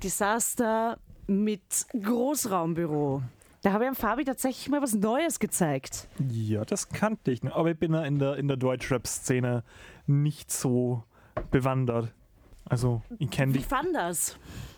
Desaster mit Großraumbüro. Da habe ich am Fabi tatsächlich mal was Neues gezeigt. Ja, das kannte ich. Aber ich bin ja in der Deutschrap-Szene nicht so bewandert. Also, ich kenne Wie die. fand das?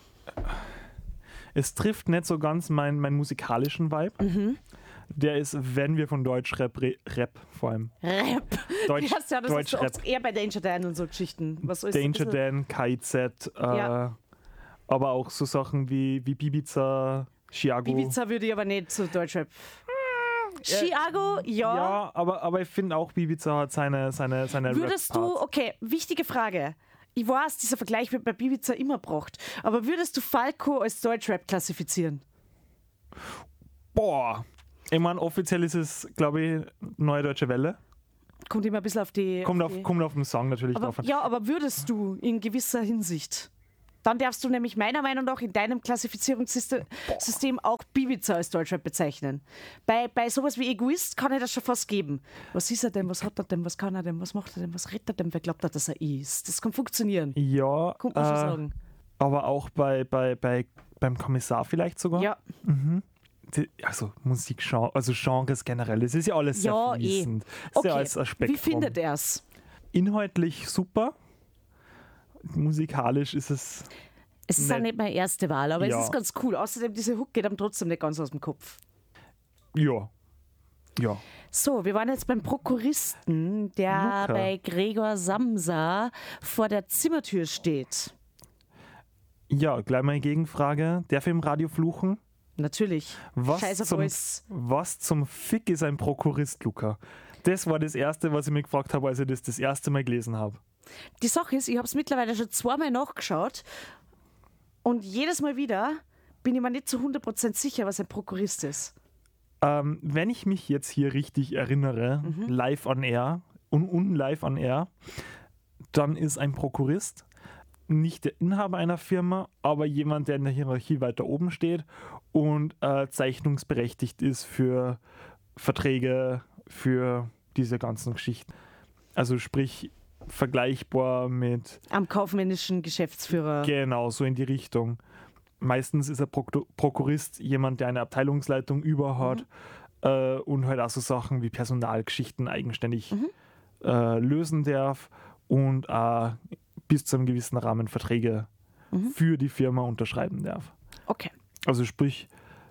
Es trifft nicht so ganz meinen musikalischen Vibe. Der ist, wenn wir von Deutschrap, Rap vor allem. Rap. Deutsch, Ja, das hast du Deutschrap. oft eher bei Danger Dan und so Geschichten. Was ist Danger Dan, KIZ, Ja. aber auch so Sachen wie Bibiza, Chiago. Ibiza würde ich aber nicht zu Deutschrap. Chiago, ja. Ja, aber ich finde auch, Bibiza hat seine Würdest du, Rap-Parts. okay, wichtige Frage. Ich weiß, dieser Vergleich wird bei Bibiza immer gebracht. Aber würdest du Falco als Deutschrap klassifizieren? Boah. Ich meine, offiziell ist es, glaube ich, Neue Deutsche Welle. Kommt immer ein bisschen auf die... Kommt auf den Song natürlich aber, drauf an. ja, aber würdest du in gewisser Hinsicht? Dann darfst du nämlich meiner Meinung nach in deinem Klassifizierungssystem auch Bibiza als Deutschrap bezeichnen. Bei sowas wie Egoist kann ich das schon fast geben. Was ist er denn? Was hat er denn? Was kann er denn? Was macht er denn? Was redet er denn? Wer glaubt er, dass er ist? Das kann funktionieren. Ja, Kann man schon sagen. aber auch beim Kommissar vielleicht sogar. Ja, Also Musikgenre, also Genres generell, das ist ja alles sehr ja, fließend. Das ist Okay, ja alles ein Spektrum. wie findet er es? Inhaltlich super. Musikalisch ist es. Es ist auch nicht meine erste Wahl, aber Ja. es ist ganz cool. Außerdem, diese Hook geht ihm trotzdem nicht ganz aus dem Kopf. Ja. Ja. So, wir waren jetzt beim Prokuristen, der Luca. bei Gregor Samsa vor der Zimmertür steht. Ja, gleich mal eine Gegenfrage. Darf ich im Radio fluchen? Natürlich. Scheiße Boys. Was zum Fick ist ein Prokurist, Luca? Das war das Erste, was ich mich gefragt habe, als ich das erste Mal gelesen habe. Die Sache ist, ich habe es mittlerweile schon zweimal nachgeschaut und jedes Mal wieder bin ich mir nicht zu 100% sicher, was ein Prokurist ist. Wenn ich mich jetzt hier richtig erinnere, live on air und live on air, dann ist ein Prokurist nicht der Inhaber einer Firma, aber jemand, der in der Hierarchie weiter oben steht und zeichnungsberechtigt ist für Verträge, für diese ganzen Geschichten. Also sprich, vergleichbar mit, Am kaufmännischen Geschäftsführer. genau, so in die Richtung. Meistens ist ein Prokurist jemand, der eine Abteilungsleitung über hat und halt auch so Sachen wie Personalgeschichten eigenständig lösen darf und bis zu einem gewissen Rahmen Verträge für die Firma unterschreiben darf. Okay. Also sprich,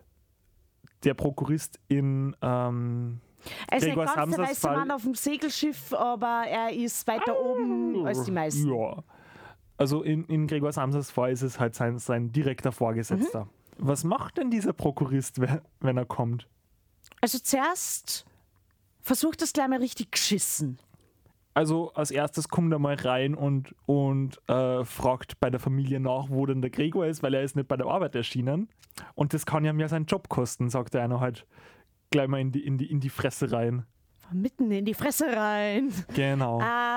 der Prokurist in Er ist nicht Gregor ganz der Samsas weiße Fall- Mann auf dem Segelschiff, aber er ist weiter oben als die meisten. Ja. Also in Gregor Samsas Fall ist es halt sein direkter Vorgesetzter. Was macht denn dieser Prokurist, wenn er kommt? Also zuerst versucht das gleich mal richtig geschissen. Also als erstes kommt er mal rein und fragt bei der Familie nach, wo denn der Gregor ist, weil er ist nicht bei der Arbeit erschienen. Und das kann ja mir seinen Job kosten, sagt er einer halt gleich mal in die Fresse rein. Mitten in die Fresse rein. Genau.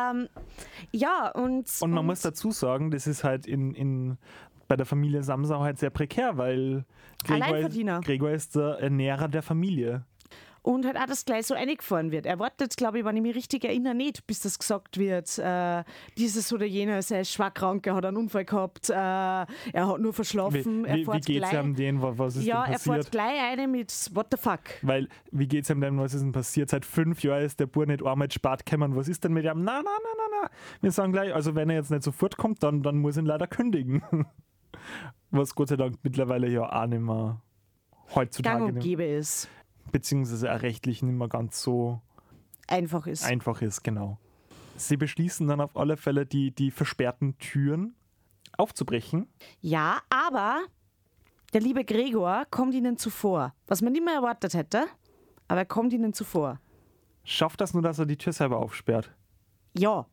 Ja, und Und man muss dazu sagen, das ist halt bei der Familie Samsa halt sehr prekär, weil Alleinverdiener. Gregor ist der Ernährer der Familie. Und halt auch das gleich so eingefahren wird. Er wartet, glaube ich, wenn ich mich richtig erinnere, nicht, bis das gesagt wird, dieses oder jenes, er ist schwer krank, er hat einen Unfall gehabt, er hat nur verschlafen. Wie geht es ihm denn? Was ist Ja, denn er fährt passiert? gleich eine mit What the fuck. Weil, wie geht es ihm denn? Was ist denn passiert? Seit 5 Jahren ist der Bub nicht einmal spät gekommen. Was ist denn mit ihm? Na. Wir sagen gleich, also wenn er jetzt nicht sofort kommt, dann muss ich ihn leider kündigen. Was Gott sei Dank mittlerweile ja auch nicht mehr heutzutage Gang und gäbe ist. beziehungsweise auch rechtlich nicht mehr ganz so Einfach ist. einfach ist, genau. Sie beschließen dann auf alle Fälle, die versperrten Türen aufzubrechen. Ja, aber der liebe Gregor kommt ihnen zuvor. Was man nicht mehr erwartet hätte, aber er kommt ihnen zuvor. Schafft das nur, dass er die Tür selber aufsperrt? Ja,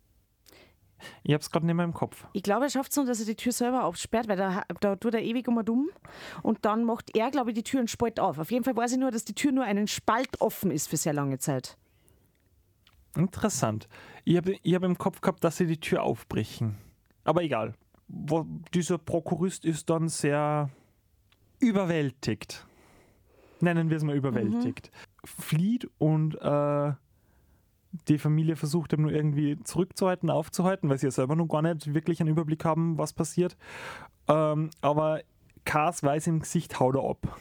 Ich hab's gerade nicht mehr im Kopf. ich glaube, er schafft es nur, dass er die Tür selber aufsperrt, weil da tut er ewig dumm. Und dann macht er, glaube ich, die Tür einen Spalt auf. Auf jeden Fall weiß ich nur, dass die Tür nur einen Spalt offen ist für sehr lange Zeit. Interessant. Ich hab im Kopf gehabt, dass sie die Tür aufbrechen. Aber egal. Dieser Prokurist ist dann sehr überwältigt. Nennen wir es mal überwältigt. Flieht und die Familie versucht eben nur irgendwie zurückzuhalten, aufzuhalten, weil sie ja selber noch gar nicht wirklich einen Überblick haben, was passiert. Aber K's weiß im Gesicht, haut er ab.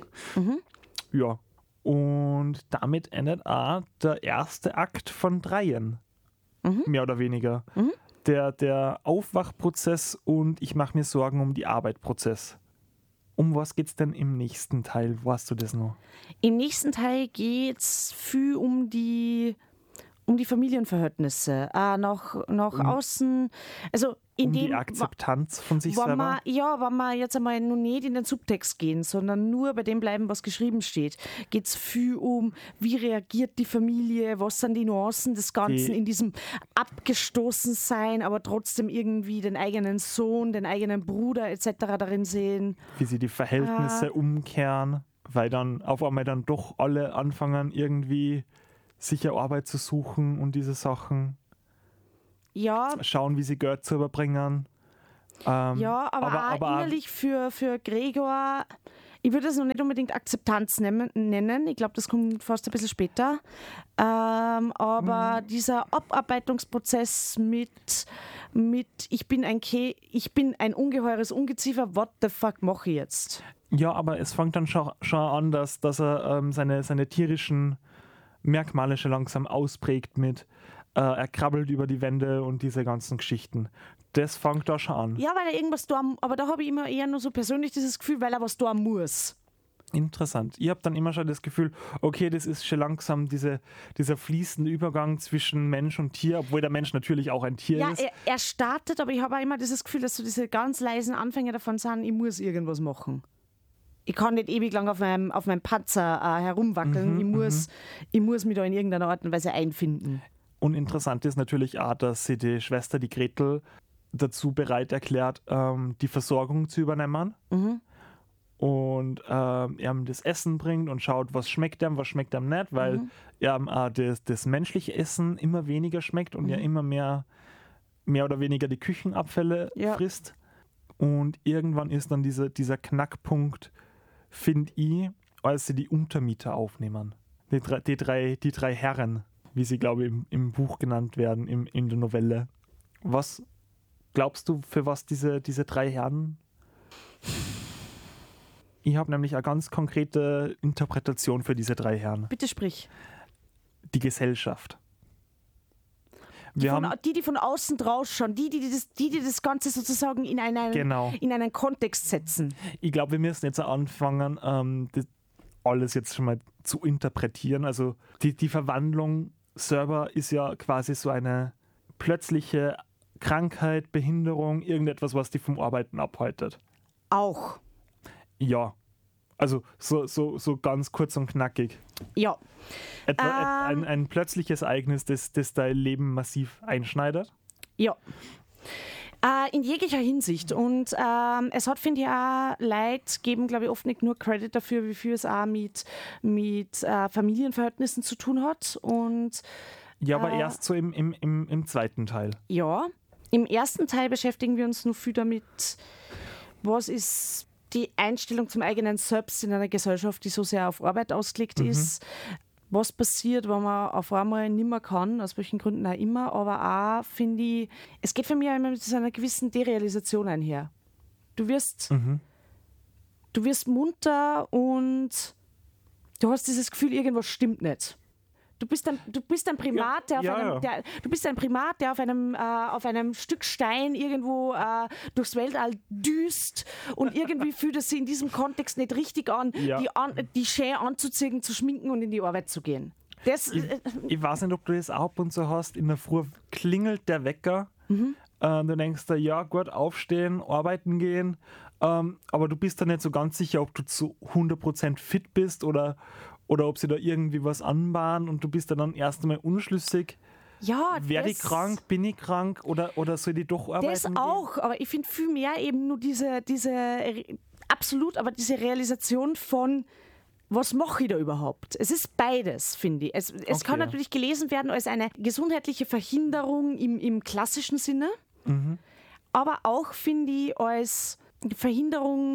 Ja. Und damit endet auch der erste Akt von 3. Mehr oder weniger. Der Aufwachprozess und ich mache mir Sorgen um die Arbeit-Prozess. Um was geht's denn im nächsten Teil? Weißt du das noch? Im nächsten Teil geht's viel um die Familienverhältnisse. Nach außen. Also in die Akzeptanz von sich selber? Wenn wir jetzt einmal nur nicht in den Subtext gehen, sondern nur bei dem bleiben, was geschrieben steht, geht es viel um, wie reagiert die Familie, was sind die Nuancen des Ganzen in diesem Abgestoßensein, aber trotzdem irgendwie den eigenen Sohn, den eigenen Bruder etc. darin sehen. Wie sie die Verhältnisse umkehren, weil dann auf einmal dann doch alle anfangen, irgendwie sicher Arbeit zu suchen und diese Sachen. Ja. Schauen, wie sie Geld zu überbringen. Aber innerlich für Gregor, ich würde es noch nicht unbedingt Akzeptanz nennen. Ich glaube, das kommt fast ein bisschen später. Aber dieser Abarbeitungsprozess mit ich bin ein ungeheures Ungeziefer, what the fuck mache ich jetzt? Ja, aber es fängt dann schon an, dass er seine tierischen Merkmale schon langsam ausprägt mit er krabbelt über die Wände und diese ganzen Geschichten. Das fängt da schon an. Ja, weil er irgendwas tun, aber da habe ich immer eher nur so persönlich dieses Gefühl, weil er was tun muss. Interessant. Ich habe dann immer schon das Gefühl, okay, das ist schon langsam dieser fließende Übergang zwischen Mensch und Tier, obwohl der Mensch natürlich auch ein Tier ist. Ja, er startet, aber ich habe auch immer dieses Gefühl, dass so diese ganz leisen Anfänge davon sind, ich muss irgendwas machen. Ich kann nicht ewig lang auf meinem Panzer herumwackeln. Ich muss mich da in irgendeiner Art und Weise einfinden. Und interessant ist natürlich auch, dass sie die Schwester, die Gretel, dazu bereit erklärt, die Versorgung zu übernehmen. Und ihm das Essen bringt und schaut, was schmeckt ihm nicht, weil das menschliche Essen immer weniger schmeckt und ja immer mehr oder weniger die Küchenabfälle frisst. Und irgendwann ist dann dieser Knackpunkt, finde ich, als sie die Untermieter aufnehmen. Die drei Herren, wie sie, glaube ich, im Buch genannt werden, in der Novelle. Was glaubst du, für was diese 3 Herren? Ich habe nämlich eine ganz konkrete Interpretation für diese 3 Herren. Bitte sprich. Die Gesellschaft. Die von außen draus schauen, die das Ganze sozusagen in einen Kontext setzen. Ich glaube, wir müssen jetzt anfangen, das alles jetzt schon mal zu interpretieren. Also die Verwandlung selber ist ja quasi so eine plötzliche Krankheit, Behinderung, irgendetwas, was die vom Arbeiten abhaltet. Auch. Ja. Also so ganz kurz und knackig. Ja. Ein plötzliches Ereignis, das dein Leben massiv einschneidet? Ja. In jeglicher Hinsicht. Und es hat, finde ich, auch Leute geben, glaube ich, oft nicht nur Credit dafür, wie viel es auch mit Familienverhältnissen zu tun hat. Und, ja, aber erst so im zweiten Teil. Ja. Im ersten Teil beschäftigen wir uns nur viel damit, was ist die Einstellung zum eigenen Selbst in einer Gesellschaft, die so sehr auf Arbeit ausgelegt ist. Was passiert, wenn man auf einmal nicht mehr kann, aus welchen Gründen auch immer, aber auch, finde ich, es geht für mich auch immer mit so einer gewissen Derealisation einher. Du wirst munter und du hast dieses Gefühl, irgendwas stimmt nicht. Du bist ein Primat, der auf einem Stück Stein irgendwo durchs Weltall düst und irgendwie fühlt es sich in diesem Kontext nicht richtig an, die schön anzuziehen, zu schminken und in die Arbeit zu gehen. Ich weiß nicht, ob du das auch ab und zu hast. In der Früh klingelt der Wecker. Du denkst dir, ja gut, aufstehen, arbeiten gehen. Aber du bist dann nicht so ganz sicher, ob du zu 100% fit bist oder ob sie da irgendwie was anbahnen und du bist dann erst einmal unschlüssig. Ja, werde ich krank, bin ich krank oder soll ich doch arbeiten das auch, gehen? Aber ich finde viel mehr eben nur diese Realisation von, was mache ich da überhaupt? Es ist beides, finde ich. Es kann natürlich gelesen werden als eine gesundheitliche Verhinderung im klassischen Sinne, aber auch, finde ich, als Verhinderung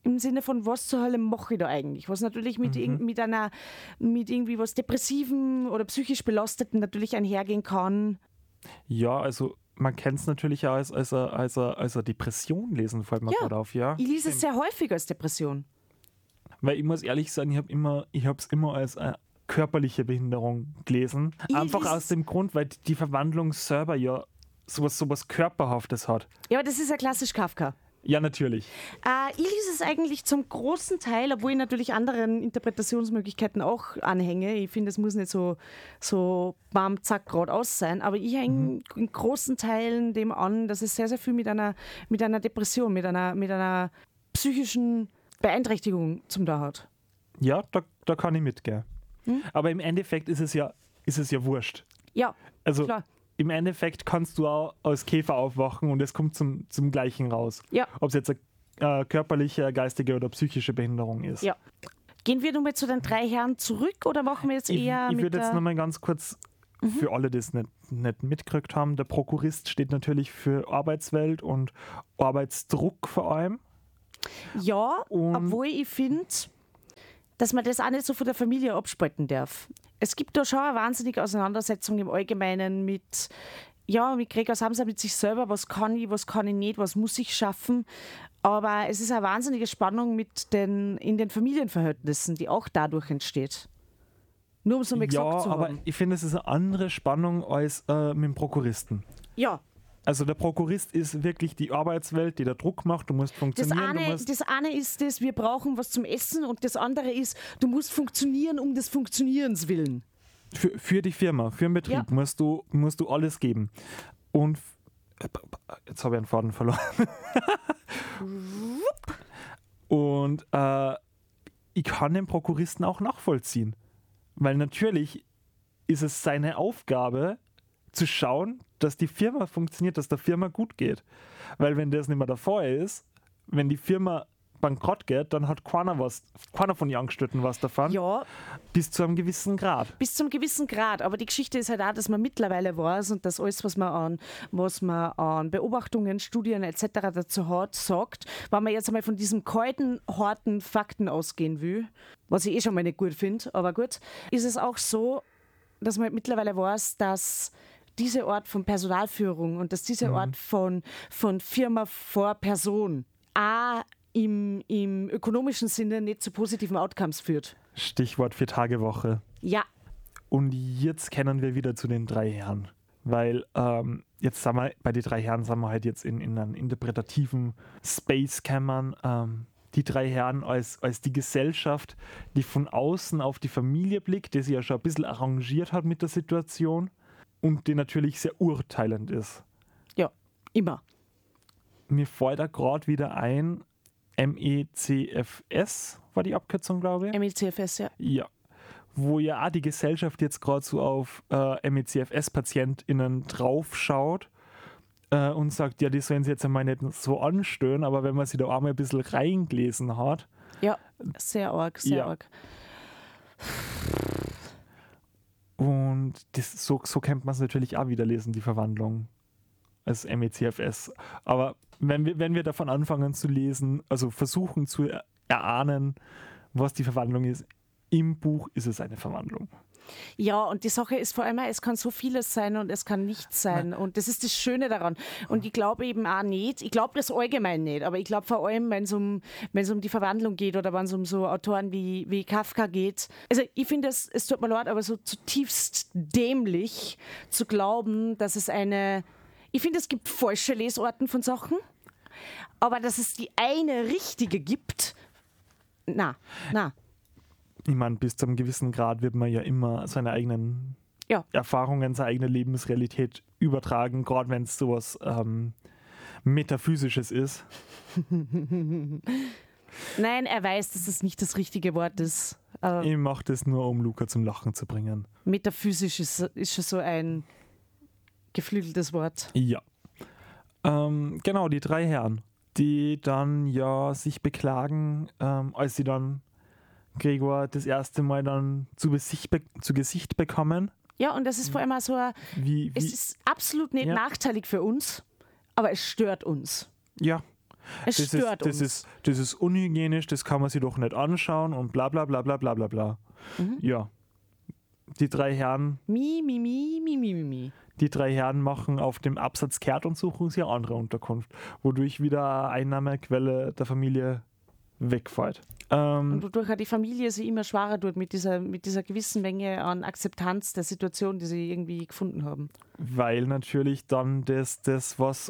im Sinne von, was zur Hölle mache ich da eigentlich? Was natürlich mit irgendwie was Depressiven oder psychisch Belasteten natürlich einhergehen kann. Ja, also man kennt es natürlich auch als eine Depression lesen, fällt mir gerade auf, ja. Ich lese es sehr häufig als Depression. Weil ich muss ehrlich sagen, ich habe es immer als eine körperliche Behinderung gelesen. Einfach aus dem Grund, weil die Verwandlung selber ja sowas Körperhaftes hat. Ja, aber das ist ja klassisch Kafka. Ja, natürlich. Ich lese es eigentlich zum großen Teil, obwohl ich natürlich anderen Interpretationsmöglichkeiten auch anhänge. Ich finde, es muss nicht so bam, zack, geradeaus sein. Aber ich hänge in großen Teilen dem an, dass es sehr, sehr viel mit einer Depression, mit einer psychischen Beeinträchtigung zum da hat. Ja, da kann ich mitgehen. Aber im Endeffekt ist es ja wurscht. Ja, also klar. Im Endeffekt kannst du auch als Käfer aufwachen und es kommt zum Gleichen raus. Ja. Ob es jetzt eine körperliche, geistige oder psychische Behinderung ist. Ja. Gehen wir nun mal zu den 3 Herren zurück oder machen wir jetzt eher Ich würde jetzt nochmal ganz kurz, für alle, die es nicht mitgekriegt haben, der Prokurist steht natürlich für Arbeitswelt und Arbeitsdruck vor allem. Ja, obwohl ich finde, dass man das auch nicht so von der Familie abspalten darf. Es gibt da schon eine wahnsinnige Auseinandersetzung im Allgemeinen mit Gregor Samsa, mit sich selber, was kann ich nicht, was muss ich schaffen. Aber es ist eine wahnsinnige Spannung in den Familienverhältnissen, die auch dadurch entsteht. Nur um es mal gesagt zu haben. Ja, aber ich finde, es ist eine andere Spannung als mit dem Prokuristen. Ja. Also der Prokurist ist wirklich die Arbeitswelt, die da Druck macht, du musst funktionieren. Das eine ist das, wir brauchen was zum Essen, und das andere ist, du musst funktionieren um des Funktionierens willen. Für die Firma, für den Betrieb musst du alles geben. Und jetzt habe ich einen Faden verloren. Und ich kann den Prokuristen auch nachvollziehen. Weil natürlich ist es seine Aufgabe, zu schauen, dass die Firma funktioniert, dass der Firma gut geht. Weil wenn das nicht mehr der Fall ist, wenn die Firma bankrott geht, dann hat keiner von den Angestellten was davon. Ja. Bis zu einem gewissen Grad. Bis zum gewissen Grad. Aber die Geschichte ist halt auch, dass man mittlerweile weiß und dass alles, was man an Beobachtungen, Studien etc. dazu hat, sagt, wenn man jetzt einmal von diesem kalten, harten Fakten ausgehen will, was ich schon mal nicht gut finde, aber gut, ist es auch so, dass man mittlerweile weiß, dass diese Art von Personalführung und dass diese Art von Firma vor Person auch im ökonomischen Sinne nicht zu positiven Outcomes führt. Stichwort 4-Tage-Woche. Ja. Und jetzt kennen wir wieder zu den 3 Herren. Weil jetzt sind wir, bei den 3 Herren sind wir halt jetzt in einem interpretativen Space-Cammern. Die 3 Herren als die Gesellschaft, die von außen auf die Familie blickt, die sich ja schon ein bisschen arrangiert hat mit der Situation und die natürlich sehr urteilend ist. Ja, immer. Mir fällt da gerade wieder ein, MECFS war die Abkürzung, glaube ich. MECFS, ja. Ja. Wo ja auch die Gesellschaft jetzt gerade so auf MECFS-PatientInnen draufschaut und sagt, ja, die sollen sich jetzt einmal nicht so anstellen, aber wenn man sich da einmal ein bisschen reingelesen hat. Ja, sehr arg, sehr arg. Und so kennt man es natürlich auch wieder lesen, die Verwandlung als MECFS. Aber wenn wir davon anfangen zu lesen, also versuchen zu erahnen, was die Verwandlung ist, im Buch ist es eine Verwandlung. Ja, und die Sache ist vor allem, es kann so vieles sein und es kann nichts sein. Nein. Und das ist das Schöne daran. Und ich glaube eben auch nicht, ich glaube das allgemein nicht, aber ich glaube vor allem, wenn es um die Verwandlung geht oder wenn es um so Autoren wie Kafka geht. Also ich finde, es tut mir leid, aber so zutiefst dämlich zu glauben, dass es ich finde, es gibt falsche Lesorten von Sachen, aber dass es die eine richtige gibt, na. Ich meine, bis zu einem gewissen Grad wird man ja immer seine eigenen Erfahrungen, seine eigene Lebensrealität übertragen, gerade wenn es sowas Metaphysisches ist. Nein, er weiß, dass das nicht das richtige Wort ist. Ich mache das nur, um Luca zum Lachen zu bringen. Metaphysisch ist schon so ein geflügeltes Wort. Ja. Genau, die 3 Herren, die dann ja sich beklagen, als sie dann Gregor das erste Mal dann zu Gesicht bekommen. Ja, und das ist vor allem auch so es ist absolut nicht nachteilig für uns, aber es stört uns. Ja. Es stört uns. Das ist unhygienisch, das kann man sich doch nicht anschauen und bla bla bla bla bla bla bla. Ja. Die drei Herren machen auf dem Absatz kehrt und suchen sich eine andere Unterkunft, wodurch wieder eine Einnahmequelle der Familie wegfällt. Und wodurch auch die Familie sich immer schwerer tut mit dieser gewissen Menge an Akzeptanz der Situation, die sie irgendwie gefunden haben. Weil natürlich dann das was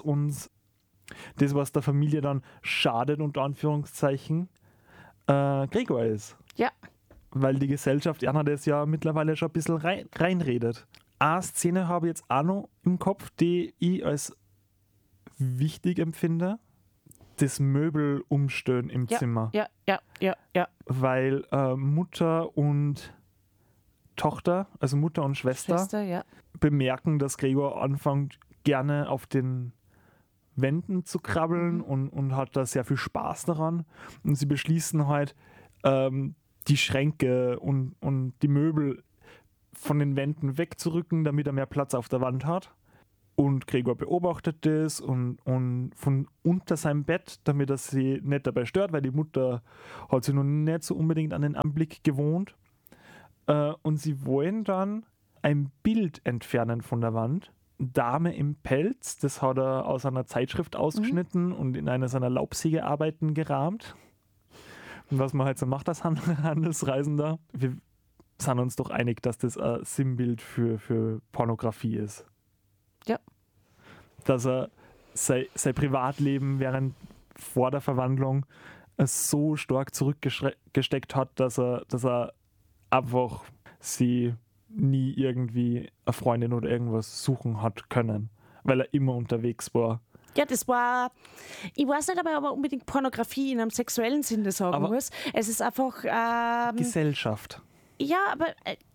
der Familie dann schadet, unter Anführungszeichen, Gregor ist. Ja. Weil die Gesellschaft Erna das ja mittlerweile schon ein bisschen reinredet. Eine Szene habe ich jetzt auch noch im Kopf, die ich als wichtig empfinde. Das Möbelumstellen im Zimmer. Ja. Weil Mutter und Tochter, also Mutter und Schwester, bemerken, dass Gregor anfängt, gerne auf den Wänden zu krabbeln und hat da sehr viel Spaß daran. Und sie beschließen halt, die Schränke und die Möbel von den Wänden wegzurücken, damit er mehr Platz auf der Wand hat. Und Gregor beobachtet das und von unter seinem Bett, damit er sie nicht dabei stört, weil die Mutter hat sich noch nicht so unbedingt an den Anblick gewohnt. Und sie wollen dann ein Bild entfernen von der Wand. Dame im Pelz, das hat er aus einer Zeitschrift ausgeschnitten und in einer seiner Laubsägearbeiten gerahmt. Und was man halt so macht als Handelsreisender, wir sind uns doch einig, dass das ein Sinnbild für Pornografie ist. Ja. Dass er sein Privatleben vor der Verwandlung so stark zurückgesteckt hat, dass er einfach sie nie irgendwie eine Freundin oder irgendwas suchen hat können, weil er immer unterwegs war. Ja, das war, ich weiß nicht, ob ich aber unbedingt Pornografie in einem sexuellen Sinne sagen muss. Es ist einfach Gesellschaft. Ja, aber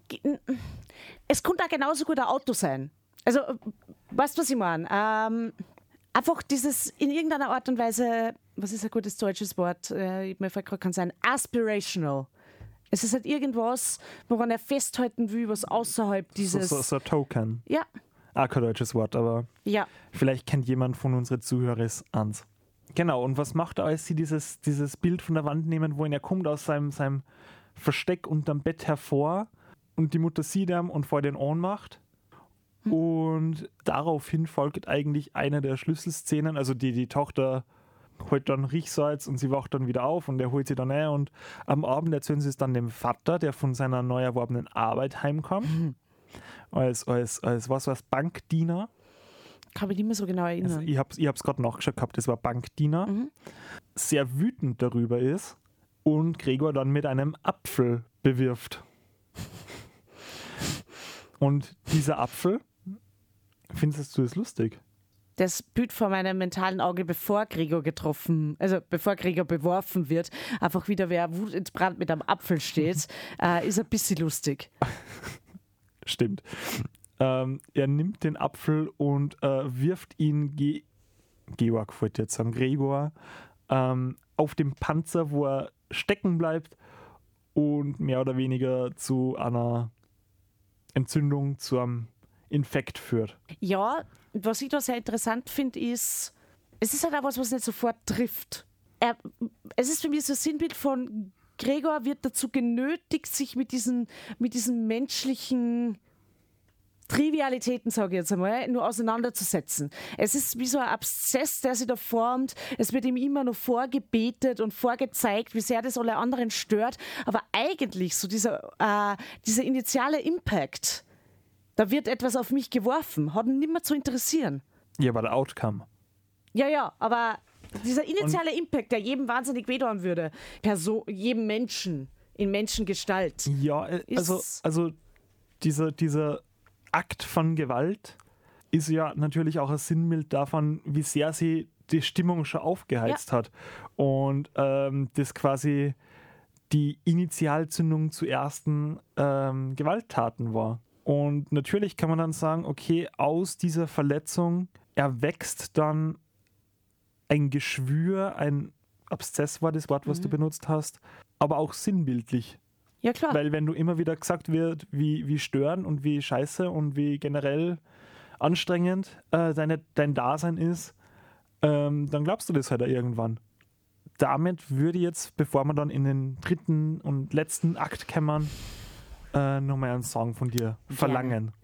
es könnte auch genauso gut ein Auto sein. Also, weißt du, was ich meine? Einfach dieses in irgendeiner Art und Weise, was ist ein gutes deutsches Wort? Mir fällt gerade kein sein, aspirational. Es ist halt irgendwas, woran er festhalten will, was außerhalb dieses... So ein Token. Ja. Auch kein deutsches Wort, aber vielleicht kennt jemand von unseren Zuhörern ans. Genau, und was macht er, als sie dieses Bild von der Wand nehmen, wohin er kommt aus seinem Versteck unterm Bett hervor und die Mutter sieht ihn und vor den Ohren macht. Und daraufhin folgt eigentlich eine der Schlüsselszenen, also die Tochter holt dann Riechsalz und sie wacht dann wieder auf und er holt sie dann ein und am Abend erzählen sie es dann dem Vater, der von seiner neu erworbenen Arbeit heimkommt, als Bankdiener. Kann mich nicht mehr so genau erinnern. Also ich hab's gerade nachgeschaut gehabt, das war Bankdiener. Sehr wütend darüber ist und Gregor dann mit einem Apfel bewirft. Und dieser Apfel, findest du es lustig? Das Bild vor meinem mentalen Auge, bevor Gregor beworfen wird, einfach wieder wer wutentbrannt mit einem Apfel steht, ist ein bisschen lustig. Stimmt. Er nimmt den Apfel und wirft ihn Gregor auf dem Panzer, wo er stecken bleibt und mehr oder weniger zu einer Entzündung, zu einem Infekt führt. Ja, was ich da sehr interessant finde, ist, es ist halt auch was nicht sofort trifft. Es ist für mich so ein Sinnbild von Gregor wird dazu genötigt, sich mit diesen menschlichen Trivialitäten, sage ich jetzt einmal, nur auseinanderzusetzen. Es ist wie so ein Abszess, der sich da formt. Es wird ihm immer nur vorgebetet und vorgezeigt, wie sehr das alle anderen stört. Aber eigentlich so dieser initiale Impact, da wird etwas auf mich geworfen, hat ihn nicht mehr zu interessieren. Ja, aber der Outcome. Ja, aber dieser initiale Impact, der jedem wahnsinnig wehtun würde, jedem Menschen, in Menschengestalt. Ja, also dieser Akt von Gewalt ist ja natürlich auch ein Sinnbild davon, wie sehr sie die Stimmung schon aufgeheizt hat. Und das quasi die Initialzündung zu ersten Gewalttaten war. Und natürlich kann man dann sagen, okay, aus dieser Verletzung erwächst dann ein Geschwür, ein Abszess war das Wort, was du benutzt hast, aber auch sinnbildlich. Ja, klar. Weil wenn du immer wieder gesagt wird, wie störend und wie scheiße und wie generell anstrengend dein Dasein ist, dann glaubst du das halt auch irgendwann. Damit würde ich jetzt, bevor wir dann in den dritten und letzten Akt kämmern, nochmal einen Song von dir verlangen.